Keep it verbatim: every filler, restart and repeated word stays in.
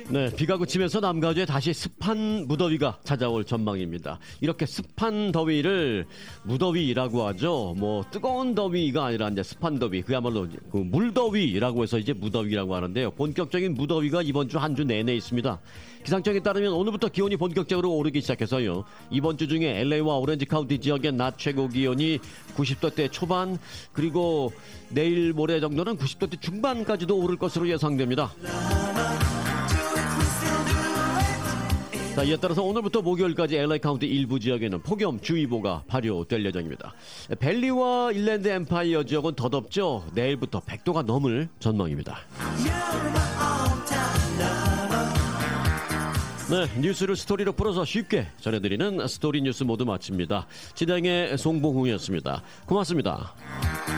네, 비가 그치면서 남가주에 다시 습한 무더위가 찾아올 전망입니다. 이렇게 습한 더위를 무더위라고 하죠. 뭐 뜨거운 더위가 아니라 이제 습한 더위, 그야말로 그 물더위라고 해서 이제 무더위라고 하는데요. 본격적인 무더위가 이번 주 한 주 내내 있습니다. 기상청에 따르면 오늘부터 기온이 본격적으로 오르기 시작해서요. 이번 주 중에 엘에이와 오렌지 카운티 지역의 낮 최고 기온이 구십 도대 초반, 그리고 내일 모레 정도는 구십 도대 중반까지도 오를 것으로 예상됩니다. 자, 이에 따라서 오늘부터 목요일까지 엘에이 카운티 일부 지역에는 폭염주의보가 발효될 예정입니다. 벨리와 일랜드 엠파이어 지역은 더 덥죠. 내일부터 백 도가 넘을 전망입니다. 네, 뉴스를 스토리로 풀어서 쉽게 전해드리는 스토리 뉴스 모두 마칩니다. 진행의 송봉웅이었습니다. 고맙습니다.